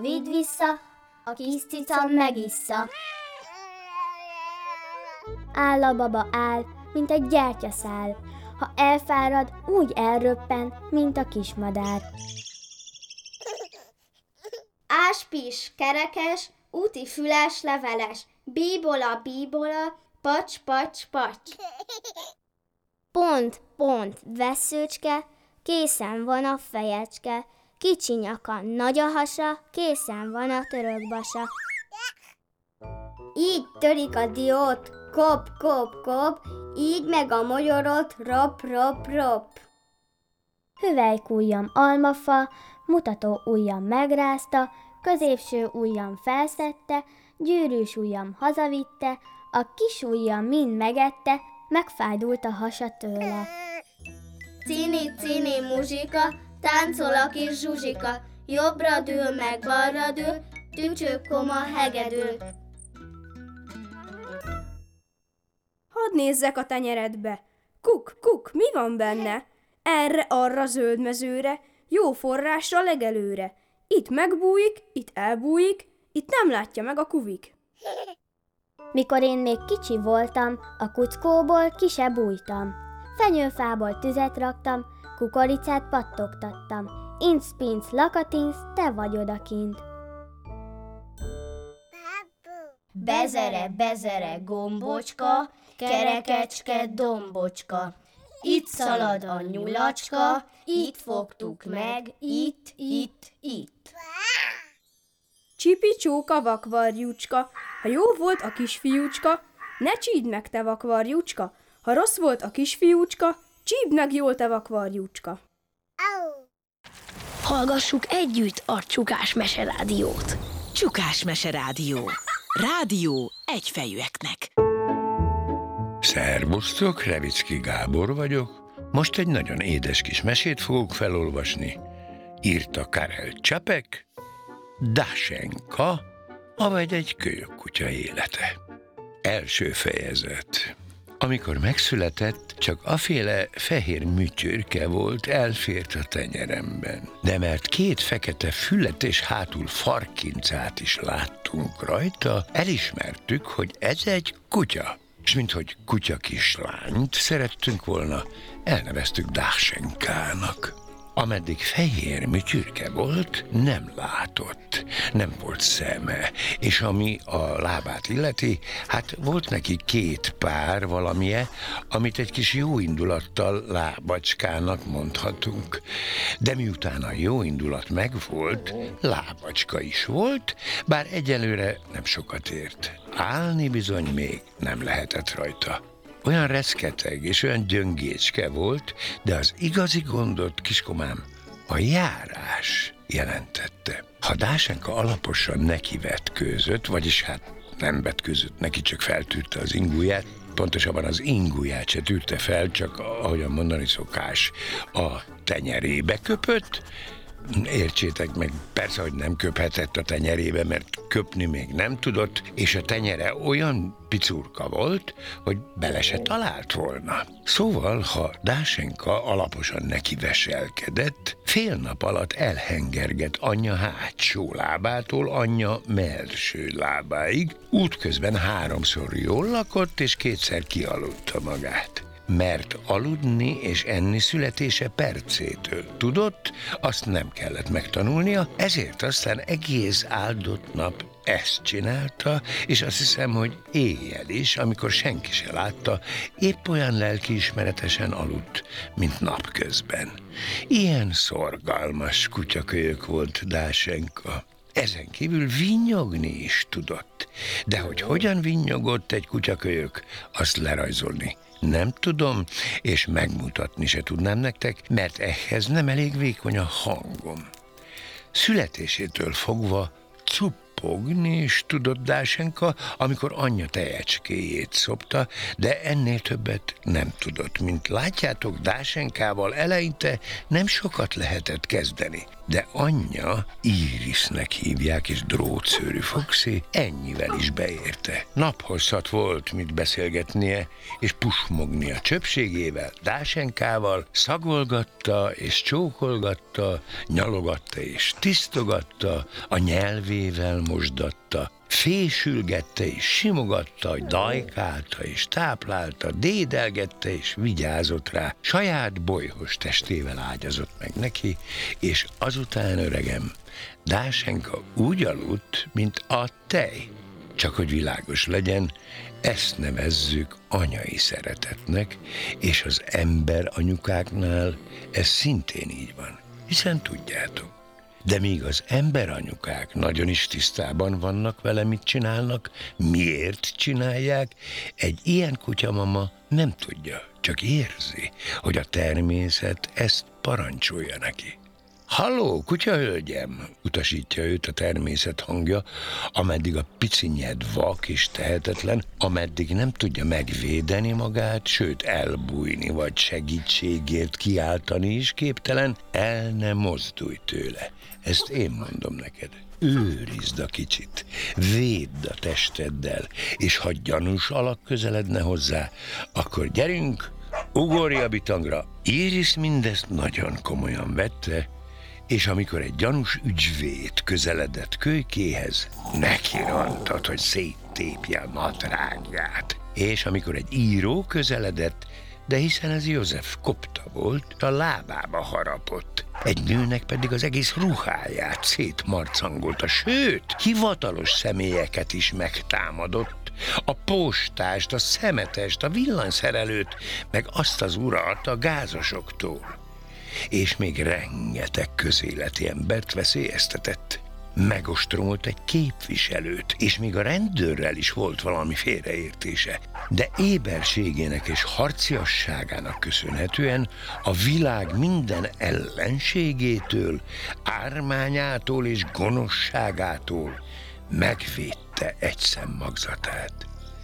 Vidd vissza, a kis cica megissza. Áll a baba áll, mint egy gyertyaszál. Ha elfárad, úgy elröppen, mint a kismadár. Áspis, kerekes, úti füles, leveles, bíbola, bíbola, pacs, pacs, pacs. Pont, pont, vesszőcske, készen van a fejecske, kicsi nyaka, nagy a hasa, készen van a törökbasa. Így törik a diót, kop, kop, kop, így meg a mogyorot, rop, rop, rop. Hüvelykujjam almafa, mutató ujjam megrázta, középső ujjam felszedte, gyűrűs ujjam hazavitte, a kis ujjam mind megette, megfájdult a hasa tőle. Cini, cini, muzsika, táncol a kis zsuzsika, jobbra dől meg balra dől, tücsőkoma hegedül. Hadd nézzek a tenyeredbe. Kuk, kuk, mi van benne? Erre-arra zöld mezőre, jó forrásra legelőre. Itt megbújik, itt elbújik, itt nem látja meg a kuvik. Mikor én még kicsi voltam, a kuckóból ki se bújtam. Fenyőfából tüzet raktam, kukoricát pattogtattam. Inc-pinc, lakatinc, te vagy odakint. Bezere, bezere, gombocska, kerekecske, dombocska. Itt szalad a nyulacska, itt fogtuk meg, itt, itt, itt. Csipi csóka vakvarjúcska, ha jó volt a kisfiúcska, ne csípd meg te vakvarjúcska, ha rossz volt a kisfiúcska, csípd meg jól te vakvarjúcska. Hallgassuk együtt a Csukás Meserádiót. Csukás Meserádió. Rádió egyfejűeknek. Szervusztok, Revicki Gábor vagyok. Most egy nagyon édes kis mesét fogok felolvasni. Írta Karel Čapek, Dašenka, avagy egy kölyökkutya élete. Első fejezet. Amikor megszületett, csak aféle fehér műtyürke volt, elfért a tenyeremben. De mert két fekete füllet és hátul farkincát is láttunk rajta, elismertük, hogy ez egy kutya. És minthogy kutya kislányt szerettünk volna, elneveztük Dašenkának. Ameddig fehér műtyürke volt, nem látott, nem volt szeme, és ami a lábát illeti, hát volt neki két pár valamije, amit egy kis jóindulattal lábacskának mondhatunk. De miután a jóindulat megvolt, lábacska is volt, bár egyelőre nem sokat ért. Állni bizony még nem lehetett rajta. Olyan reszketeg és olyan gyöngécske volt, de az igazi gondot, kiskomám, a járás jelentette. Ha Dašenka alaposan nekivetkőzött, vagyis hát nem vetkőzött neki, csak feltűrte az inguját, pontosabban az inguját se tűrte fel, csak ahogyan mondani szokás, a tenyerébe köpött. Értsétek meg, persze, hogy nem köphetett a tenyerébe, mert köpni még nem tudott, és a tenyere olyan picurka volt, hogy bele se talált volna. Szóval, ha Dašenka alaposan neki veselkedett, fél nap alatt elhengergett anyja hátsó lábától anyja mellső lábáig, útközben 3-szor jól lakott, és 2-szer kialudta magát. Mert aludni és enni születése percétől tudott, azt nem kellett megtanulnia, ezért aztán egész áldott nap ezt csinálta, és azt hiszem, hogy éjjel is, amikor senki se látta, épp olyan lelkiismeretesen aludt, mint napközben. Ilyen szorgalmas kutyakölyök volt Dašenka. Ezen kívül vinnyogni is tudott. De hogy hogyan vinnyogott egy kutyakölyök, azt lerajzolni nem tudom, és megmutatni se tudnám nektek, mert ehhez nem elég vékony a hangom. Születésétől fogva cuppogni is tudott Dašenka, amikor anyja tejecskéjét szopta, de ennél többet nem tudott. Mint látjátok, Dašenkával eleinte nem sokat lehetett kezdeni. de anyja, Irisnek hívják, és drótszőrű Foxy ennyivel is beérte. Naphosszat volt mit beszélgetnie, és pusmogni a csöpségével, Dásenkával, szagolgatta és csókolgatta, nyalogatta és tisztogatta, a nyelvével mosdatta, fésülgette és simogatta, dajkálta és táplálta, dédelgette és vigyázott rá, saját bolyhos testével ágyazott meg neki, és azután, öregem, Dásenka úgy aludt, mint a tej. Csak hogy világos legyen, ezt nevezzük anyai szeretetnek, és az ember anyukáknál ez szintén így van, hiszen tudjátok. De míg az emberanyukák nagyon is tisztában vannak vele, mit csinálnak, miért csinálják, egy ilyen kutyamama nem tudja, csak érzi, hogy a természet ezt parancsolja neki. Halló, kutyahölgyem, utasítja őt a természet hangja, ameddig a picinyed vak és tehetetlen, ameddig nem tudja megvédeni magát, sőt elbújni vagy segítségért kiáltani is képtelen, el ne mozdulj tőle. Ezt én mondom neked. Őrizd a kicsit, védd a testeddel, és ha gyanús alak közeledne hozzá, akkor gyerünk, ugorj a bitangra. Iris mindezt nagyon komolyan vette, és amikor egy gyanús ügyvéd közeledett kölykéhez, neki rontott, hogy széttépje a nadrágját. És amikor egy író közeledett, de hiszen ez József kopta volt, a lábába harapott. Egy nőnek pedig az egész ruháját szétmarcangolta, sőt, hivatalos személyeket is megtámadott. A postást, a szemetest, a villanyszerelőt, meg azt az urat a gázosoktól. És még rengeteg közéleti embert veszélyeztetett. Megostromolt egy képviselőt, és még a rendőrrel is volt valami félreértése. De éberségének és harciasságának köszönhetően a világ minden ellenségétől, ármányától és gonoszságától megvédte egy szemmagzatát.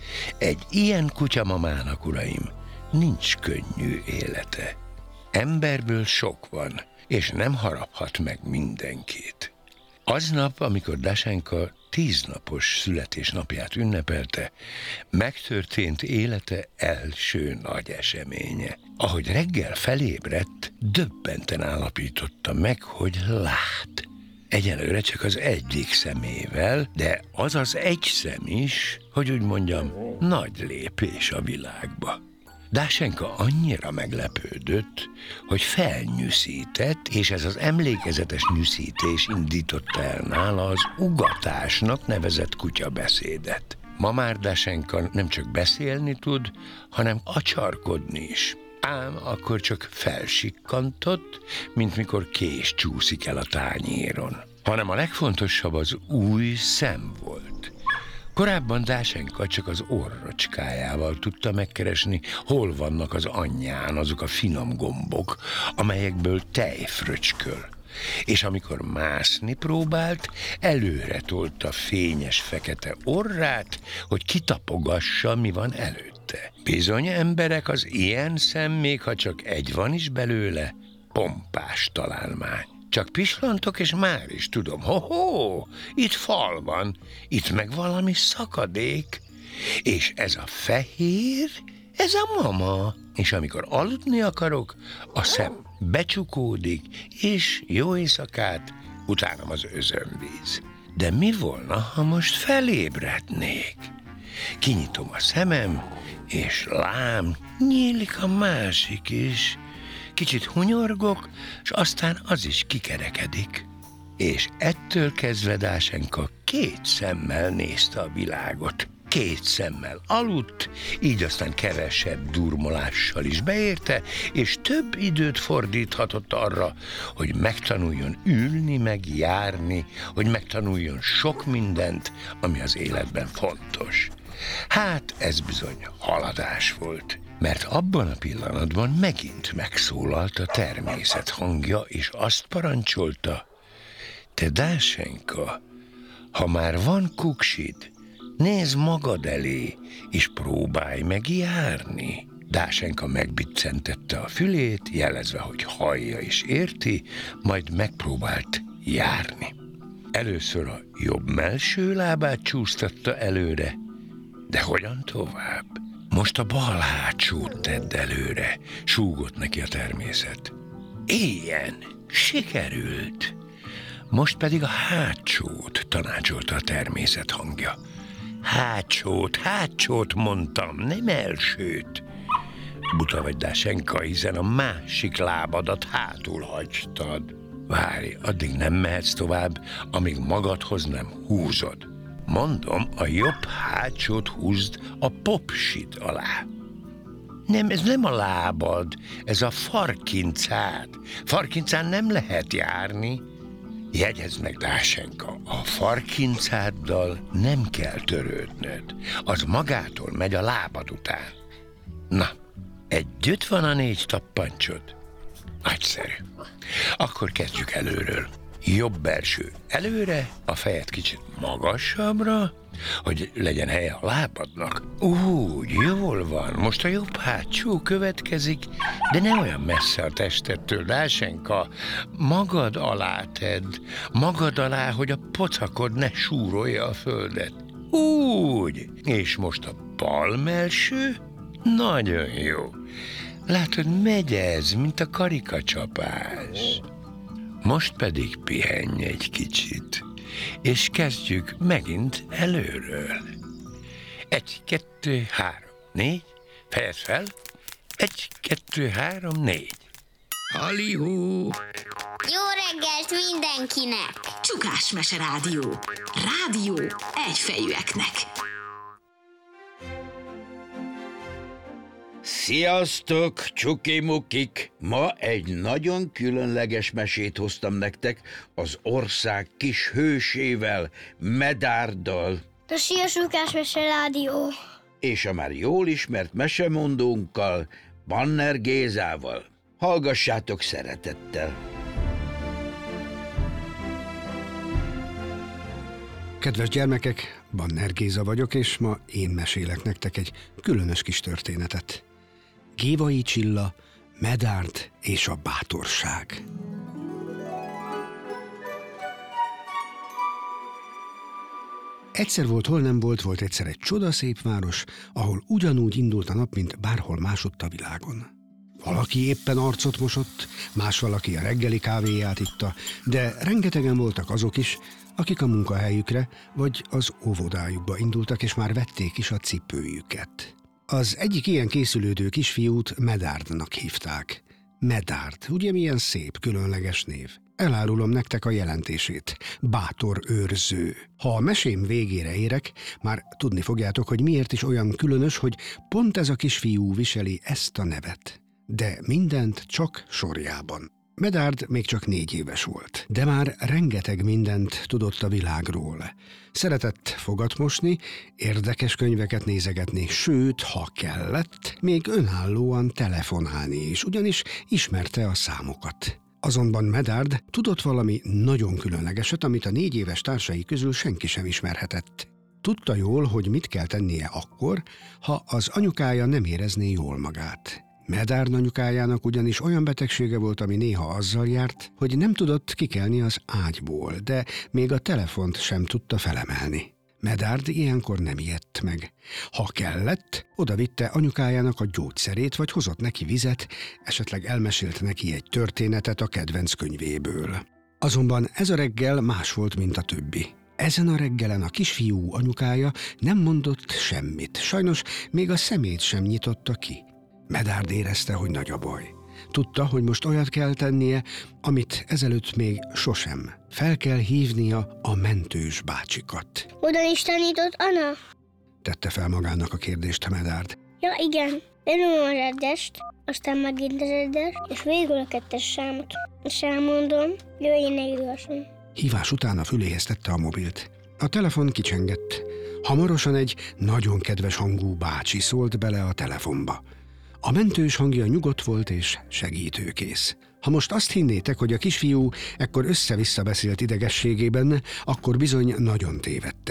Egy ilyen kutyamamának, uraim, nincs könnyű élete. Emberből sok van, és nem haraphat meg mindenkit. Aznap, amikor Dásenka 10 napos születésnapját ünnepelte, megtörtént élete első nagy eseménye. Ahogy reggel felébredt, döbbenten állapította meg, hogy lát. Egyelőre csak az egyik szemével, de az az egy szem is, hogy úgy mondjam, nagy lépés a világba. Dásenka annyira meglepődött, hogy felnyűszített, és ez az emlékezetes nyűszítés indította el nála az ugatásnak nevezett kutyabeszédet. Ma már Dásenka nem csak beszélni tud, hanem acsarkodni is. Ám akkor csak felsikkantott, mint mikor kés csúszik el a tányéron. Hanem a legfontosabb az új szem volt. Korábban Dásenka csak az orrocskájával tudta megkeresni, hol vannak az anyján azok a finom gombok, amelyekből tej fröcsköl. És amikor mászni próbált, előre tolta fényes fekete orrát, hogy kitapogassa, mi van előtte. Bizony, emberek, az ilyen szem, még ha csak egy van is belőle, pompás találmány. Csak pislantok, és már is tudom, ho-ho, itt fal van, itt meg valami szakadék, és ez a fehér, ez a mama. És amikor aludni akarok, a szem becsukódik, és jó éjszakát, utánam az özönvíz. De mi volna, ha most felébrednék? Kinyitom a szemem, és lám, nyílik a másik is. Kicsit hunyorgok, és aztán az is kikerekedik. És ettől kezdve Dásenka 2 szemmel nézte a világot. 2 szemmel aludt, így aztán kevesebb durmolással is beérte, és több időt fordíthatott arra, hogy megtanuljon ülni, meg járni, hogy megtanuljon sok mindent, ami az életben fontos. Hát ez bizony haladás volt. Mert abban a pillanatban megint megszólalt a természet hangja, és azt parancsolta: te Dásenka, ha már van kuksid, nézd magad elé, és próbálj meg járni. Dásenka megbiccentette a fülét, jelezve, hogy hallja és érti, majd megpróbált járni. Először a jobb mellső lábát csúsztatta előre, de hogyan tovább? Most a bal hátsót tedd előre, súgott neki a természet. Éljen, sikerült! Most pedig a hátsót, tanácsolta a természet hangja. Hátsót mondtam, nem elsőt. Buta vagy, Dásenka, hiszen a másik lábadat hátul hagytad. Várj, addig nem mehetsz tovább, amíg magadhoz nem húzod. Mondom, a jobb hátsót húzd a popsit alá. Nem, ez nem a lábad, ez a farkincád. Farkincán nem lehet járni. Jegyezd meg, Dásenka, a farkincáddal nem kell törődnöd. Az magától megy a lábad után. Na, együtt van a 4 tappancsod? Nagyszerű. Akkor kezdjük előről. Jobb belső előre, a fejed kicsit magasabbra, hogy legyen helye a lábadnak. Úgy, jól van. Most a jobb hátsó következik, de ne olyan messze a testettől, Dásenka. Magad alá tedd, magad alá, hogy a pocakod ne súrolja a földet. Úgy. És most a bal mellső? Nagyon jó. Látod, megy ez, mint a karikacsapás. Most pedig pihenj egy kicsit, és kezdjük megint előről. 1, 2, 3, 4, fejezd fel. 1, 2, 3, 4. Halihú! Jó reggelt mindenkinek! Csukás Mese Rádió. Rádió egyfejűeknek. Sziasztok, csukimukik! Ma egy nagyon különleges mesét hoztam nektek az ország kis hősével, Medárddal. A Szia Csukás Mese Rádió! És a már jól ismert mesemondónkkal, Banner Gézával. Hallgassátok szeretettel! Kedves gyermekek, Banner Géza vagyok, és ma én mesélek nektek egy különös kis történetet. Gévai Csilla, Medárd és a bátorság. Egyszer volt, hol nem volt, volt egyszer egy csodaszép város, ahol ugyanúgy indult a nap, mint bárhol másutt a világon. Valaki éppen arcot mosott, más valaki a reggeli kávéját itta, de rengetegen voltak azok is, akik a munkahelyükre vagy az óvodájukba indultak, és már vették is a cipőjüket. Az egyik ilyen készülődő kisfiút Medárdnak hívták. Medárd, ugye milyen szép, különleges név. Elárulom nektek a jelentését. Bátor őrző. Ha a mesém végére érek, már tudni fogjátok, hogy miért is olyan különös, hogy pont ez a kisfiú viseli ezt a nevet. De mindent csak sorjában. Medárd még csak 4 éves volt, de már rengeteg mindent tudott a világról. Szeretett fogat mosni, érdekes könyveket nézegetni, sőt, ha kellett, még önállóan telefonálni is, ugyanis ismerte a számokat. Azonban Medárd tudott valami nagyon különlegeset, amit a 4 éves társai közül senki sem ismerhetett. Tudta jól, hogy mit kell tennie akkor, ha az anyukája nem érezné jól magát. Medárd anyukájának ugyanis olyan betegsége volt, ami néha azzal járt, hogy nem tudott kikelni az ágyból, de még a telefont sem tudta felemelni. Medárd ilyenkor nem ijedt meg. Ha kellett, odavitte anyukájának a gyógyszerét, vagy hozott neki vizet, esetleg elmesélt neki egy történetet a kedvenc könyvéből. Azonban ez a reggel más volt, mint a többi. Ezen a reggelen a kisfiú anyukája nem mondott semmit, sajnos még a szemét sem nyitotta ki. Medárd érezte, hogy nagy a baj. Tudta, hogy most olyat kell tennie, amit ezelőtt még sosem. Fel kell hívnia a mentős bácsikat. Oda is tanított Anna? Tette fel magának a kérdést Medárd. Ja igen, elmondom a reddest, aztán megint az reddes, és végül a 2-es számot. És elmondom, jöjjön egy gyorsan. Hívás után a füléhez tette a mobilt. A telefon kicsengett. Hamarosan egy nagyon kedves hangú bácsi szólt bele a telefonba. A mentős hangja nyugodt volt és segítőkész. Ha most azt hinnétek, hogy a kisfiú ekkor össze-vissza beszélt idegességében, akkor bizony nagyon tévedtek.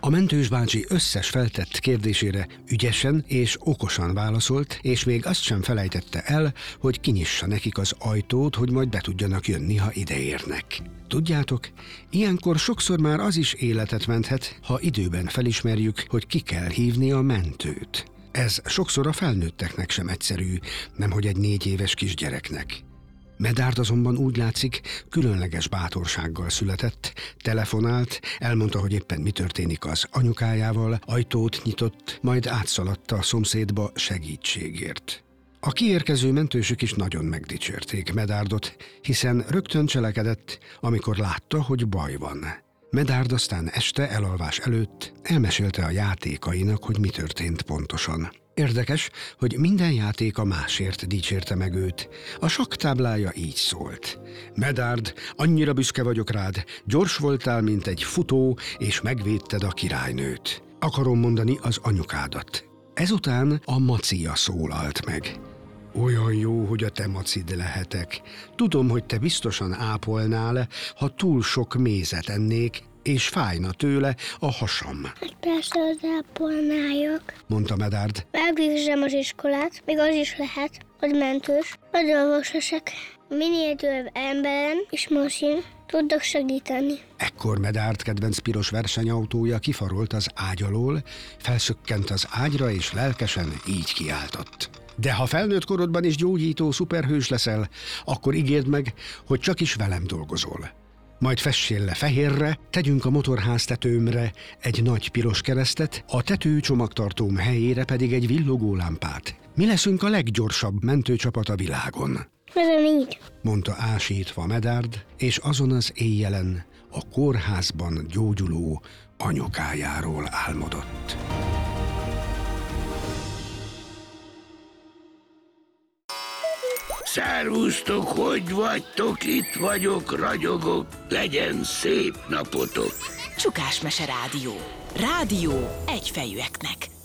A mentős bácsi összes feltett kérdésére ügyesen és okosan válaszolt, és még azt sem felejtette el, hogy kinyissa nekik az ajtót, hogy majd be tudjanak jönni, ha ideérnek. Tudjátok, ilyenkor sokszor már az is életet menthet, ha időben felismerjük, hogy ki kell hívni a mentőt. Ez sokszor a felnőtteknek sem egyszerű, nemhogy egy 4 éves kisgyereknek. Medard azonban úgy látszik, különleges bátorsággal született, telefonált, elmondta, hogy éppen mi történik az anyukájával, ajtót nyitott, majd átszaladta a szomszédba segítségért. A kiérkező mentősök is nagyon megdicsérték Medardot, hiszen rögtön cselekedett, amikor látta, hogy baj van. Medard aztán este elalvás előtt elmesélte a játékainak, hogy mi történt pontosan. Érdekes, hogy minden játéka másért dicsérte meg őt. A sakktáblája így szólt. Medard, annyira büszke vagyok rád, gyors voltál, mint egy futó, és megvédted a királynőt. Akarom mondani az anyukádat. Ezután a macia szólalt meg. Olyan jó, hogy a te macid lehetek. Tudom, hogy te biztosan ápolnál, ha túl sok mézet ennék, és fájna tőle a hasam. Hát persze az ápolnájak, mondta Medard. Megvégzem az iskolát, még az is lehet, hogy mentős, vagy olvasosek. Minél több emberen és macin tudok segíteni. Ekkor Medard kedvenc piros versenyautója kifarolt az ágy alól, felszökkent az ágyra, és lelkesen így kiáltott. De ha felnőtt korodban is gyógyító szuperhős leszel, akkor ígérd meg, hogy csak is velem dolgozol. Majd fessél le fehérre, tegyünk a motorháztetőmre egy nagy piros keresztet, a tetőcsomagtartóm helyére pedig egy villogó lámpát. Mi leszünk a leggyorsabb mentőcsapat a világon. Ez így, mondta ásítva Medard, és azon az éjjelen a kórházban gyógyuló anyukájáról álmodott. Szervusztok, hogy vagytok? Itt vagyok, ragyogok, legyen szép napotok! Csukás Mese Rádió. Rádió egyfejűeknek.